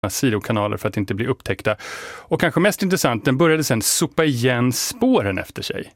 sidokanaler för att inte bli upptäckta. Och kanske mest intressant, den började sedan sopa igen spåren efter sig.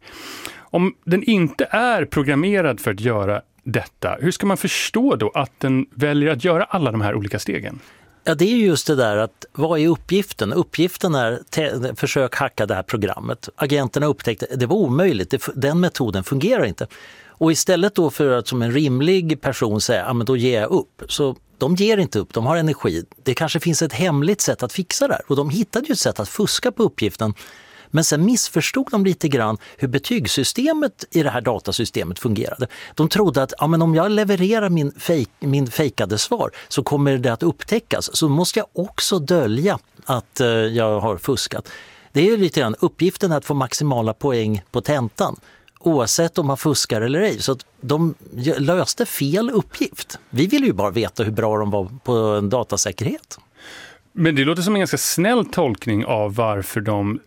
Om den inte är programmerad för att göra detta, hur ska man förstå då att den väljer att göra alla de här olika stegen? Ja, det är just det där att vad är uppgiften? Uppgiften är försök hacka det här programmet. Agenterna upptäckte att det var omöjligt, den metoden fungerar inte. Och istället då för att som en rimlig person säga, men då ger jag upp. Så de ger inte upp, de har energi. Det kanske finns ett hemligt sätt att fixa det här. Och de hittade ju ett sätt att fuska på uppgiften. Men sen missförstod de lite grann hur betygssystemet i det här datasystemet fungerade. De trodde att om jag levererar min fejkade svar så kommer det att upptäckas. Så måste jag också dölja att jag har fuskat. Det är ju lite grann uppgiften att få maximala poäng på tentan. Oavsett om man fuskar eller ej. Så att de löste fel uppgift. Vi ville ju bara veta hur bra de var på datasäkerhet. Men det låter som en ganska snäll tolkning av varför de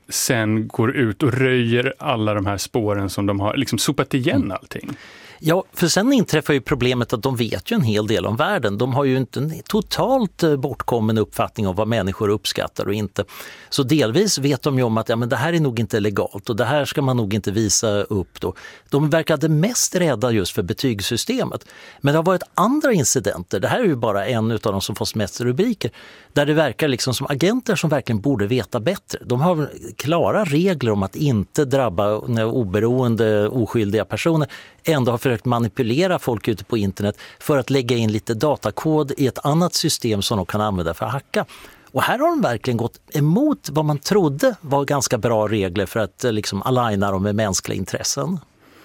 sen går ut och röjer alla de här spåren som de har liksom sopat igen allting. Ja, för sen inträffar ju problemet att de vet ju en hel del om världen. De har ju inte en totalt bortkommen uppfattning om vad människor uppskattar och inte. Så delvis vet de ju om att det här är nog inte legalt och det här ska man nog inte visa upp då. De verkade mest rädda just för betygssystemet. Men det har varit andra incidenter, det här är ju bara en av de som fått mest rubriker, där det verkar liksom som agenter som verkligen borde veta bättre. De har klara regler om att inte drabba oberoende, oskyldiga personer. Ändå har försökt manipulera folk ute på internet för att lägga in lite datakod i ett annat system som de kan använda för att hacka. Och här har de verkligen gått emot vad man trodde var ganska bra regler för att liksom aligna dem med mänskliga intressen.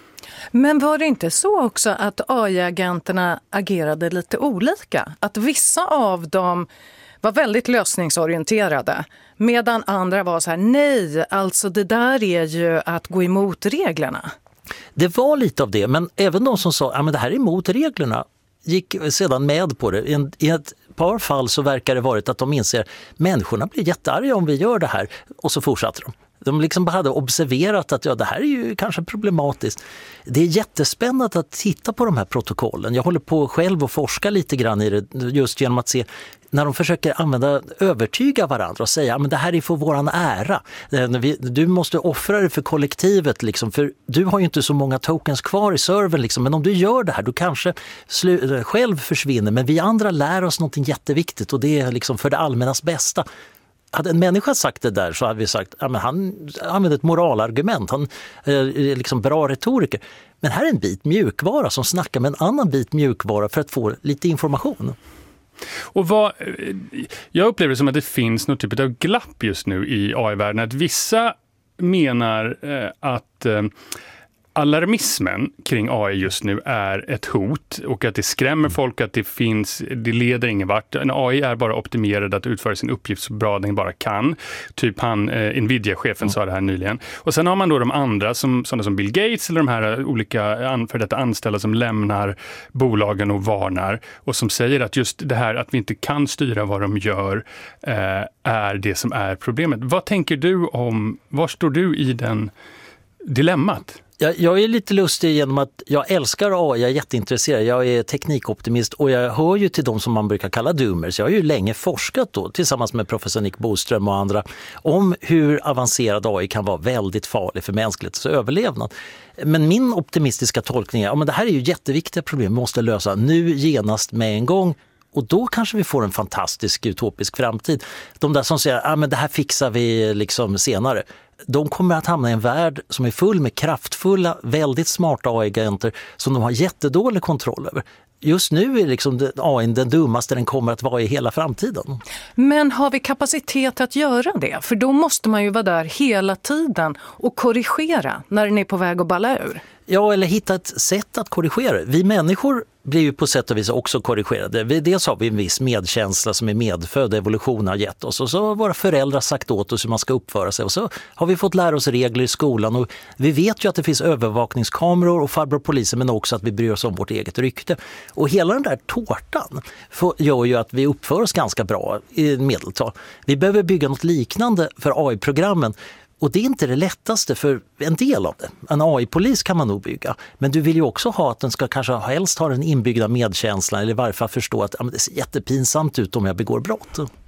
Men var det inte så också att AI-agenterna agerade lite olika? Att vissa av dem var väldigt lösningsorienterade medan andra var så här, nej, alltså det där är ju att gå emot reglerna. Det var lite av det, men även de som sa att det här är emot reglerna gick sedan med på det. I ett par fall så verkar det varit att de inser att människorna blir jättearga om vi gör det här, och så fortsatte de. De liksom hade observerat att det här är ju kanske problematiskt. Det är jättespännande att titta på de här protokollen. Jag håller på själv och forska lite grann i det just genom att se när de försöker övertyga varandra och säga att det här är för våran ära. Du måste offra det för kollektivet, liksom, för du har ju inte så många tokens kvar i servern. Liksom, men om du gör det här, du kanske själv försvinner. Men vi andra lär oss något jätteviktigt och det är liksom för det allmännas bästa. Hade en människa sagt det där så hade vi sagt att han använder ett moralargument, han är liksom bra retoriker. Men här är en bit mjukvara som snackar med en annan bit mjukvara för att få lite information. Och jag upplever det som att det finns något typ av glapp just nu i AI-världen. Att vissa menar att alarmismen kring AI just nu är ett hot och att det skrämmer folk, att det leder ingen vart. En AI är bara optimerad att utföra sin uppgift så bra den bara kan. Typ Nvidia-chefen sa det här nyligen. Och sen har man då de andra, sådana som Bill Gates eller de här olika för detta anställda som lämnar bolagen och varnar och som säger att just det här att vi inte kan styra vad de gör är det som är problemet. Vad tänker du om, var står du i den dilemmat? Jag är lite lustig genom att jag älskar AI, jag är jätteintresserad, jag är teknikoptimist och jag hör ju till de som man brukar kalla doomers. Jag har ju länge forskat då tillsammans med professor Nick Boström och andra om hur avancerad AI kan vara väldigt farlig för mänsklighetens överlevnad. Men min optimistiska tolkning är att det här är ju jätteviktiga problem vi måste lösa nu genast med en gång. Och då kanske vi får en fantastisk utopisk framtid. De där som säger men det här fixar vi liksom senare. De kommer att hamna i en värld som är full med kraftfulla, väldigt smarta AI-agenter som de har jättedålig kontroll över. Just nu är liksom AI den dummaste den kommer att vara i hela framtiden. Men har vi kapacitet att göra det? För då måste man ju vara där hela tiden och korrigera när den är på väg att balla ur. Ja, eller hitta ett sätt att korrigera. Vi människor blir ju på sätt och vis också korrigerade. Dels har vi en viss medkänsla som är medfödd, evolutionen har gett oss. Och så har våra föräldrar sagt åt oss hur man ska uppföra sig. Och så har vi fått lära oss regler i skolan. Och vi vet ju att det finns övervakningskameror och farbror poliser, men också att vi bryr oss om vårt eget rykte. Och hela den där tårtan gör ju att vi uppför oss ganska bra i medeltal. Vi behöver bygga något liknande för AI-programmen. Och det är inte det lättaste för en del av det. En AI-polis kan man nog bygga. Men du vill ju också ha att den ska kanske helst ha den inbyggda medkänslan eller i varje fall förstå att det ser jättepinsamt ut om jag begår brott.